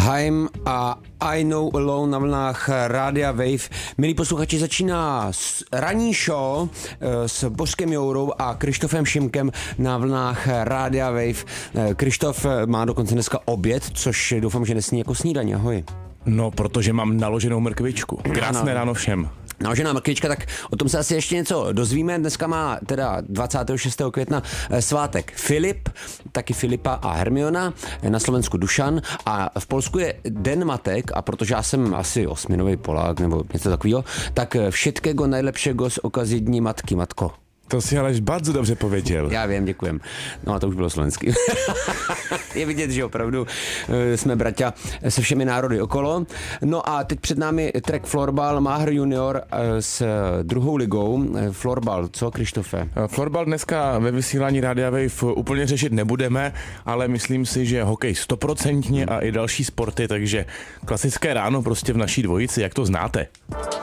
Haim a I Know Alone na vlnách Rádia Wave. Milí posluchači, začíná ranní show s Božkem Jourou a Krištofem Šimkem na vlnách Rádia Wave. Krištof má dokonce dneska oběd, což doufám, že nesní jako snídaně. Ahoj. No, protože mám naloženou mrkvičku. Krásné ráno všem. Naložená mrkvička, tak o tom se asi ještě něco dozvíme. Dneska má teda 26. května svátek Filip, taky Filipa a Hermiona, na Slovensku Dušan a v Polsku je Den matek a protože já jsem asi osminový Polák nebo něco takového, tak všetkého najlepšího z okazí Dní matky, matko. To si ale bardzo dobře pověděl. Já vím, děkujem. No a to už bylo slovenský. Je vidět, že opravdu jsme bratia se všemi národy okolo. No a teď před námi track Florbal, Máhr junior s druhou ligou. Florbal, co, Krištofe? Florbal dneska ve vysílání Rádia Wave úplně řešit nebudeme, ale myslím si, že hokej 100% a i další sporty, takže klasické ráno prostě v naší dvojici, jak to znáte.